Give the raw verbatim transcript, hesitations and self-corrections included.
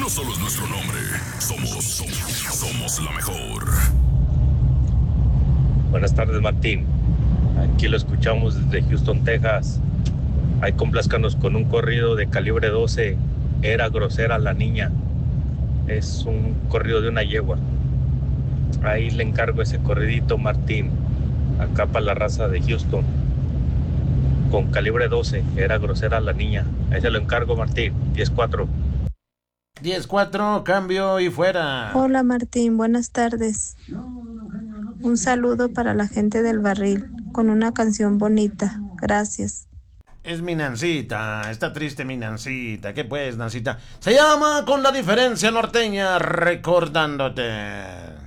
no solo es nuestro nombre, somos, somos, somos la mejor. Buenas tardes, Martín. Aquí lo escuchamos desde Houston, Texas. Ahí complázcanos con un corrido de Calibre doce. Era grosera la niña. Es un corrido de una yegua. Ahí le encargo ese corridito, Martín. Acá para la raza de Houston. Con Calibre doce. Era grosera la niña. Ahí se lo encargo, Martín. diez cuatro. diez cuatro, cambio y fuera. Hola Martín, buenas tardes. Un saludo para la gente del barril con una canción bonita. Gracias. Es mi Nancita, está triste mi Nancita. ¿Qué pues, Nancita? Se llama Con la Diferencia Norteña, recordándote.